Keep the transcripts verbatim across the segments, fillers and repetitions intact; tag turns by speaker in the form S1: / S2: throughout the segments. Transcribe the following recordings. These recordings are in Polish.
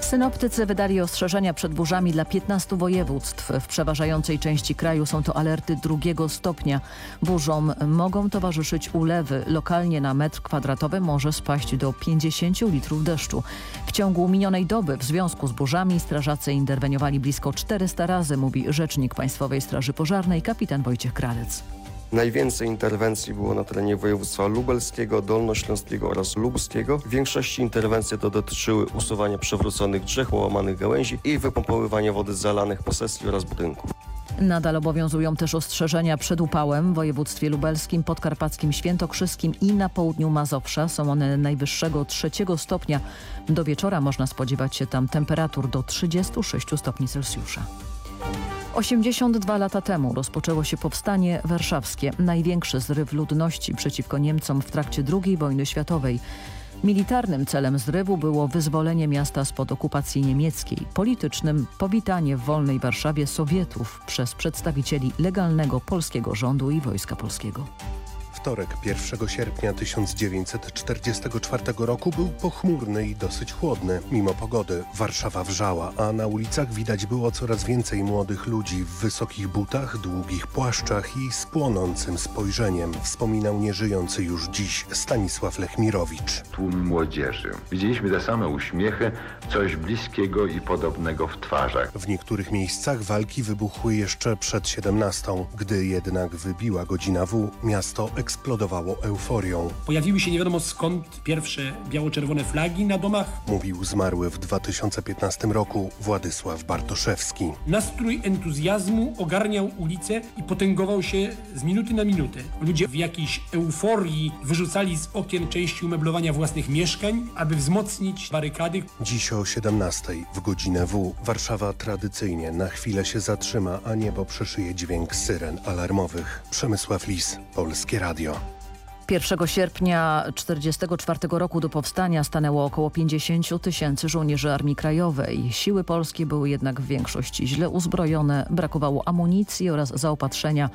S1: Synoptycy wydali ostrzeżenia przed burzami dla piętnastu województw. W przeważającej części kraju są to alerty drugiego stopnia. Burzom mogą towarzyszyć ulewy. Lokalnie na metr kwadratowy może spaść do pięćdziesięciu litrów deszczu. W ciągu minionej doby w związku z burzami strażacy interweniowali blisko czterysta razy, mówi rzecznik Państwowej Straży Pożarnej kapitan Wojciech Kralec.
S2: Najwięcej interwencji było na terenie województwa lubelskiego, dolnośląskiego oraz lubuskiego. W większości interwencje to dotyczyły usuwania przewróconych drzew, łamanych gałęzi i wypompowywania wody z zalanych posesji oraz budynków.
S1: Nadal obowiązują też ostrzeżenia przed upałem. W województwie lubelskim, podkarpackim, świętokrzyskim i na południu Mazowsza są one najwyższego trzeciego stopnia. Do wieczora można spodziewać się tam temperatur do trzydziestu sześciu stopni Celsjusza. osiemdziesiąt dwa lata temu rozpoczęło się powstanie warszawskie, największy zryw ludności przeciwko Niemcom w trakcie drugiej wojny światowej. Militarnym celem zrywu było wyzwolenie miasta spod okupacji niemieckiej, politycznym powitanie w wolnej Warszawie Sowietów przez przedstawicieli legalnego polskiego rządu i Wojska Polskiego.
S3: Wtorek, pierwszego sierpnia tysiąc dziewięćset czterdziestego czwartego roku był pochmurny i dosyć chłodny. Mimo pogody Warszawa wrzała, a na ulicach widać było coraz więcej młodych ludzi w wysokich butach, długich płaszczach i z płonącym spojrzeniem, wspominał nieżyjący już dziś Stanisław Lechmirowicz.
S4: Tłum młodzieży. Widzieliśmy te same uśmiechy, coś bliskiego i podobnego w twarzach.
S3: W niektórych miejscach walki wybuchły jeszcze przed siedemnastą. Gdy jednak wybiła godzina W, miasto eksplodowało. eksplodowało euforią.
S5: Pojawiły się nie wiadomo skąd pierwsze biało-czerwone flagi na domach.
S3: Mówił zmarły w dwa tysiące piętnastym roku Władysław Bartoszewski.
S5: Nastrój entuzjazmu ogarniał ulicę i potęgował się z minuty na minutę. Ludzie w jakiejś euforii wyrzucali z okien części umeblowania własnych mieszkań, aby wzmocnić barykady.
S3: Dziś o siedemnastej w godzinę W Warszawa tradycyjnie na chwilę się zatrzyma, a niebo przeszyje dźwięk syren alarmowych. Przemysław Lis, Polskie Radio.
S1: pierwszego sierpnia tysiąc dziewięćset czterdziestego czwartego roku do powstania stanęło około pięćdziesięciu tysięcy żołnierzy Armii Krajowej. Siły polskie były jednak w większości źle uzbrojone, brakowało amunicji oraz zaopatrzenia.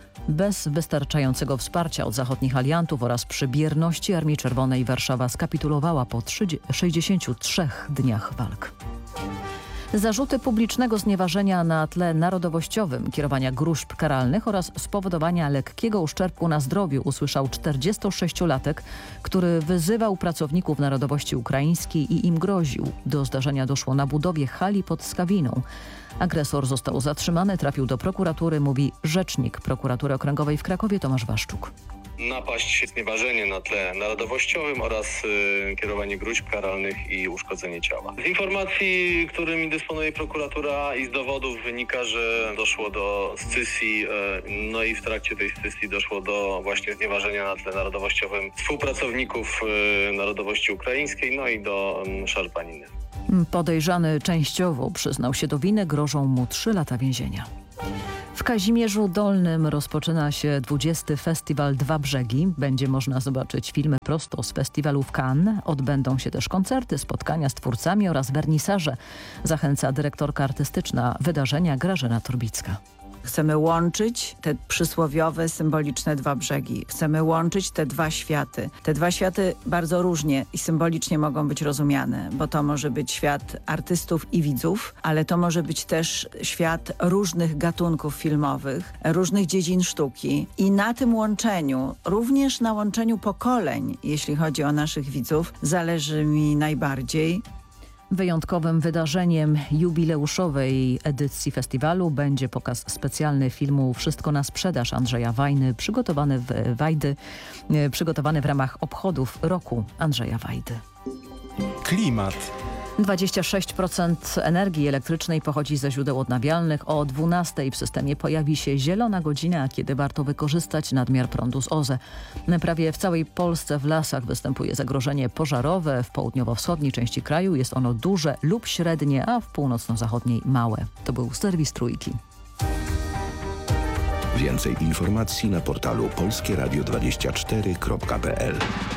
S1: Bez wystarczającego wsparcia od zachodnich aliantów oraz przy bierności Armii Czerwonej Warszawa skapitulowała po sześćdziesięciu trzech dniach walk. Zarzuty publicznego znieważenia na tle narodowościowym, kierowania gróźb karalnych oraz spowodowania lekkiego uszczerbku na zdrowiu usłyszał czterdziestosześciolatek, który wyzywał pracowników narodowości ukraińskiej i im groził. Do zdarzenia doszło na budowie hali pod Skawiną. Agresor został zatrzymany, trafił do prokuratury, mówi rzecznik prokuratury okręgowej w Krakowie Tomasz Waszczuk.
S6: Napaść, znieważenie na tle narodowościowym oraz y, kierowanie gróźb karalnych i uszkodzenie ciała. Z informacji, którymi dysponuje prokuratura i z dowodów wynika, że doszło do scysji, y, no i w trakcie tej scysji doszło do właśnie znieważenia na tle narodowościowym współpracowników y, narodowości ukraińskiej, no i do y, szarpaniny.
S1: Podejrzany częściowo przyznał się do winy, grożą mu trzy lata więzienia. W Kazimierzu Dolnym rozpoczyna się dwudziesty Festiwal Dwa Brzegi. Będzie można zobaczyć filmy prosto z festiwalu w Cannes. Odbędą się też koncerty, spotkania z twórcami oraz wernisaże. Zachęca dyrektorka artystyczna wydarzenia Grażyna Torbicka.
S7: Chcemy łączyć te przysłowiowe, symboliczne dwa brzegi. Chcemy łączyć te dwa światy. Te dwa światy bardzo różnie i symbolicznie mogą być rozumiane, bo to może być świat artystów i widzów, ale to może być też świat różnych gatunków filmowych, różnych dziedzin sztuki. I na tym łączeniu, również na łączeniu pokoleń, jeśli chodzi o naszych widzów, zależy mi najbardziej.
S1: Wyjątkowym wydarzeniem jubileuszowej edycji festiwalu będzie pokaz specjalny filmu Wszystko na sprzedaż Andrzeja Wajdy, przygotowany w Wajdy, przygotowany w ramach obchodów roku Andrzeja Wajdy.
S8: Klimat.
S1: dwadzieścia sześć procent energii elektrycznej pochodzi ze źródeł odnawialnych. O dwunastej w systemie pojawi się zielona godzina, kiedy warto wykorzystać nadmiar prądu z O Z E. Prawie w całej Polsce w lasach występuje zagrożenie pożarowe. W południowo-wschodniej części kraju jest ono duże lub średnie, a w północno-zachodniej małe. To był serwis Trójki.
S9: Więcej informacji na portalu polskie radio dwadzieścia cztery kropka p l.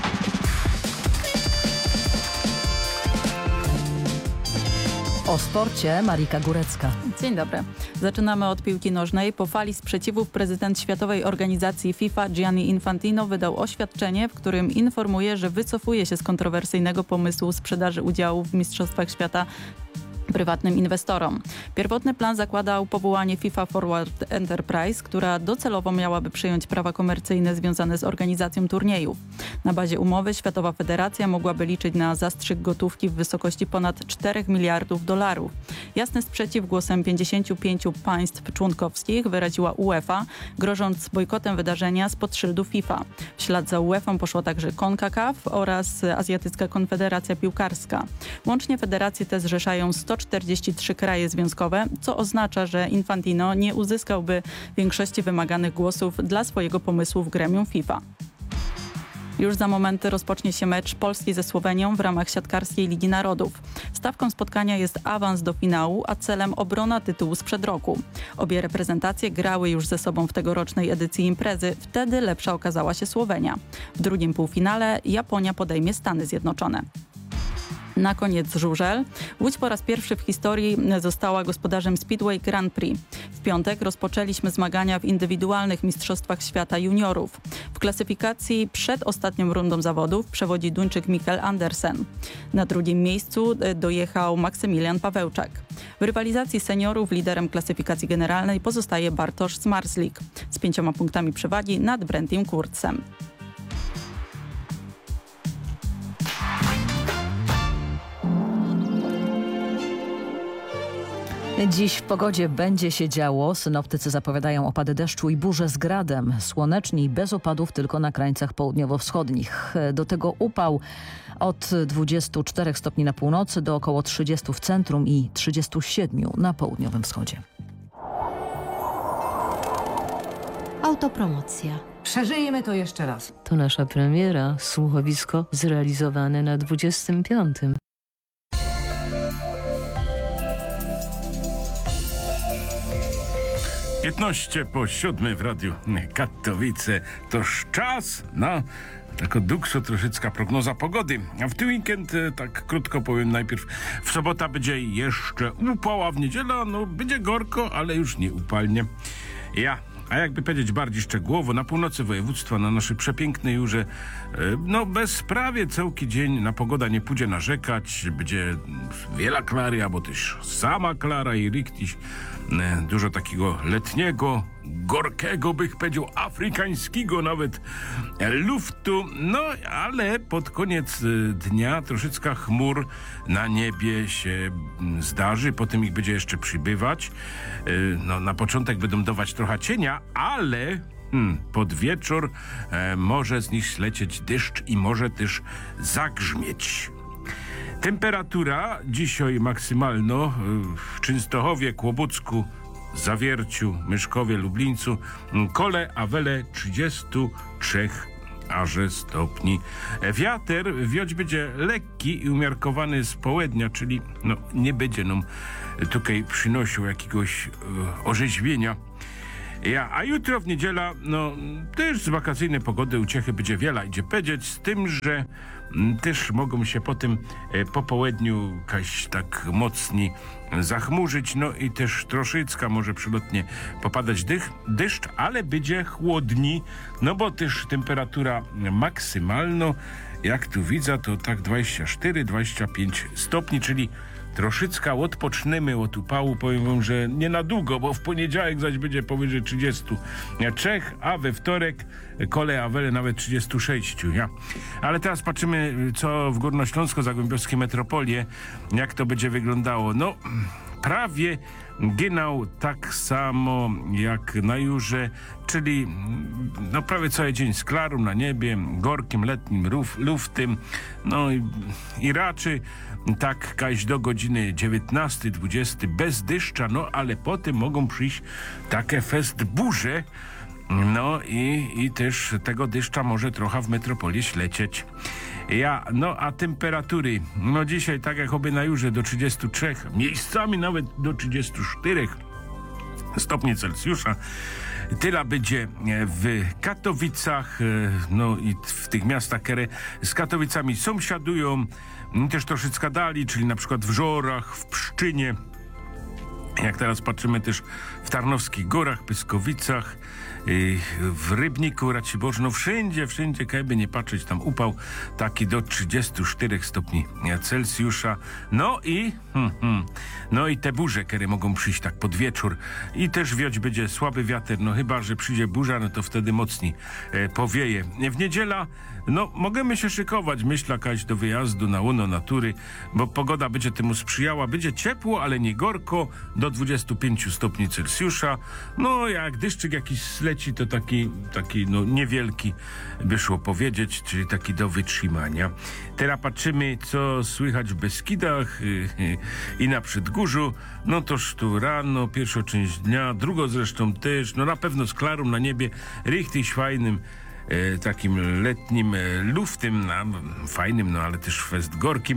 S1: O sporcie Marika Górecka.
S10: Dzień dobry. Zaczynamy od piłki nożnej. Po fali sprzeciwów prezydent Światowej Organizacji FIFA Gianni Infantino wydał oświadczenie, w którym informuje, że wycofuje się z kontrowersyjnego pomysłu sprzedaży udziałów w Mistrzostwach Świata prywatnym inwestorom. Pierwotny plan zakładał powołanie FIFA Forward Enterprise, która docelowo miałaby przejąć prawa komercyjne związane z organizacją turniejów. Na bazie umowy Światowa Federacja mogłaby liczyć na zastrzyk gotówki w wysokości ponad czterech miliardów dolarów. Jasny sprzeciw głosem pięćdziesięciu pięciu państw członkowskich wyraziła UEFA, grożąc bojkotem wydarzenia spod szyldu FIFA. W ślad za UEFA poszła także CONCACAF oraz Azjatycka Konfederacja Piłkarska. Łącznie federacje te zrzeszają sto czterdzieści trzy kraje związkowe, co oznacza, że Infantino nie uzyskałby większości wymaganych głosów dla swojego pomysłu w gremium FIFA. Już za moment rozpocznie się mecz Polski ze Słowenią w ramach siatkarskiej Ligi Narodów. Stawką spotkania jest awans do finału, a celem obrona tytułu sprzed roku. Obie reprezentacje grały już ze sobą w tegorocznej edycji imprezy, wtedy lepsza okazała się Słowenia. W drugim półfinale Japonia podejmie Stany Zjednoczone. Na koniec żużel. Łódź po raz pierwszy w historii została gospodarzem Speedway Grand Prix. W piątek rozpoczęliśmy zmagania w indywidualnych mistrzostwach świata juniorów. W klasyfikacji przed ostatnią rundą zawodów przewodzi Duńczyk Mikkel Andersen. Na drugim miejscu dojechał Maksymilian Pawełczak. W rywalizacji seniorów liderem klasyfikacji generalnej pozostaje Bartosz Zmarzlik z pięcioma punktami przewagi nad Brentim Kurtzem.
S1: Dziś w pogodzie będzie się działo. Synoptycy zapowiadają opady deszczu i burze z gradem. Słonecznie i bez opadów tylko na krańcach południowo-wschodnich. Do tego upał od dwudziestu czterech stopni na północy do około trzydziestu w centrum i trzydziestu siedmiu na południowym wschodzie.
S11: Autopromocja.
S12: Przeżyjemy to jeszcze raz.
S11: To nasza premiera. Słuchowisko zrealizowane na dwudziestym piątym.
S13: piętnaście po siódmej w Radiu Katowice. Toż czas na taką dukso-troszeczka prognoza pogody. A w ten weekend, tak krótko powiem najpierw, w sobota będzie jeszcze upał, a w niedzielę no będzie gorko, ale już nie upalnie. Ja A jakby powiedzieć bardziej szczegółowo, na północy województwa, na naszej przepięknej Jurze, no bezprawie całki dzień na pogoda nie pójdzie narzekać, będzie wiele klary, albo też sama klara i riktiś, dużo takiego letniego, gorkiego, bych powiedział, afrykańskiego nawet luftu, no ale pod koniec dnia troszeczkę chmur na niebie się zdarzy, potem ich będzie jeszcze przybywać, no na początek będą dawać trochę cienia, ale hmm, pod wieczór e, może z nich lecieć deszcz i może też zagrzmieć. Temperatura dzisiaj maksymalno w Częstochowie, Kłobucku, Zawierciu, Myszkowie, Lublińcu, Kole, Awele trzydzieści trzy aże stopni. Wiater wioć będzie lekki i umiarkowany z południa, czyli no, nie będzie nam tutaj przynosił jakiegoś e, orzeźwienia. Ja, a jutro w niedziela, no też z wakacyjnej pogody uciechy będzie wiele, idzie powiedzieć, z tym, że m, też mogą się po tym e, po południu kaś tak mocni zachmurzyć, no i też troszeczkę może przylotnie popadać dych, deszcz, ale będzie chłodni, no bo też temperatura maksymalna, jak tu widzę, to tak dwadzieścia cztery dwadzieścia pięć stopni, czyli troszeczkę odpoczniemy od upału, powiem wam, że nie na długo, bo w poniedziałek zaś będzie powyżej trzydziestu trzech, a we wtorek Kole, Awele nawet trzydzieści sześć. Ja. Ale teraz patrzymy, co w Górnośląsko-Zagłębiowskiej metropolii, jak to będzie wyglądało. No, prawie ginał tak samo jak na Jurze, czyli no prawie cały dzień z klarą na niebie, gorkim, letnim ruf, luftem, no i, i raczej tak kaś do godziny dziewiętnastej dwudziestej bez deszcza, no ale potem mogą przyjść takie fest burze, no i, i też tego deszcza może trochę w metropolii ślecieć. Ja, no a temperatury, no dzisiaj tak jak oby na Jurze do trzydziestu trzech, miejscami nawet do trzydziestu czterech stopni Celsjusza. Tyle będzie w Katowicach, no i w tych miastach, które z Katowicami sąsiadują, też troszeczkę dali, czyli na przykład w Żorach, w Pszczynie, Jak teraz patrzymy też w Tarnowskich Górach, Pyskowicach, w Rybniku, Raciborzu, no wszędzie, wszędzie, jakby nie patrzeć, tam upał taki do trzydziestu czterech stopni Celsjusza. No i hmm, hmm, no i te burze, które mogą przyjść tak pod wieczór i też wioć będzie słaby wiatr, no chyba, że przyjdzie burza, no to wtedy mocniej e, powieje. W niedziela, no możemy się szykować, myślę, jakaś do wyjazdu na łono natury, bo pogoda będzie temu sprzyjała, będzie ciepło, ale nie gorko, do dwudziestu pięciu stopni Celsjusza. No jak deszczyk jakiś leci, to taki, taki no niewielki, by szło powiedzieć, czyli taki do wytrzymania. Teraz patrzymy, co słychać w Beskidach yy, yy, i na Przedgórzu. No toż tu rano, pierwsza część dnia, drugą zresztą też, no na pewno z klarą na niebie, richtig fajnym, E, takim letnim e, luftem, no, fajnym, no ale też fest gorkim,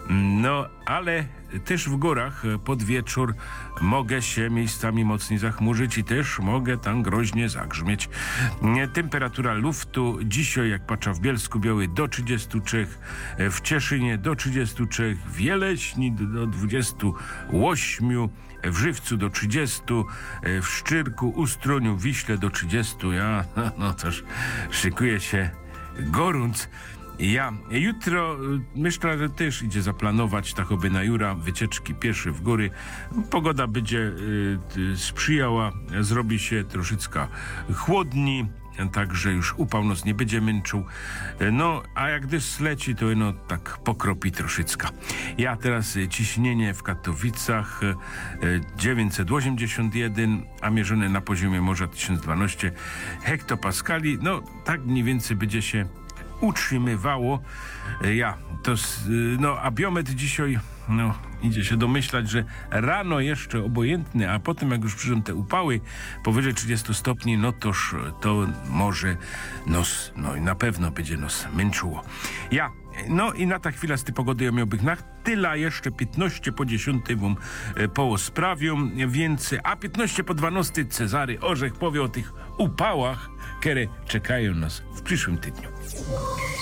S13: no ale też w górach e, pod wieczór mogę się miejscami mocniej zachmurzyć i też mogę tam groźnie zagrzmieć. E, temperatura luftu dzisiaj, jak patrzę w Bielsku Białej, do trzydziestu trzech, e, w Cieszynie do trzydziestu trzech, w Jeleśni do, do dwudziestu ośmiu, w Żywcu do trzydziestu, w Szczyrku, Ustroniu, Wiśle do trzydziestu. Ja, no, no toż szykuje się gorąc. Ja jutro myślę, że też idzie zaplanować tachoby na jura wycieczki piesze w góry. Pogoda będzie y, sprzyjała, zrobi się troszeczkę chłodniej. Także już upał nas nie będzie męczył. No, a jak deszcz leci, to no tak pokropi troszeczkę. Ja teraz ciśnienie w Katowicach dziewięćset osiemdziesiąt jeden, a mierzone na poziomie morza tysiąc dwanaście hektopaskali. No, tak mniej więcej będzie się utrzymywało. Ja, to, no, a biometr dzisiaj, no, idzie się domyślać, że rano jeszcze obojętny, a potem jak już przyjdą te upały powyżej trzydziestu stopni, no toż to może nos, no i na pewno będzie nos męczyło. Ja, no i na ta chwila z tej pogody ja miałbym na tyle, jeszcze piętnaście po dziesiątej wam poło sprawią, więc a piętnaście po dwunastej Cezary Orzech powie o tych upałach, które czekają nas w przyszłym tygodniu.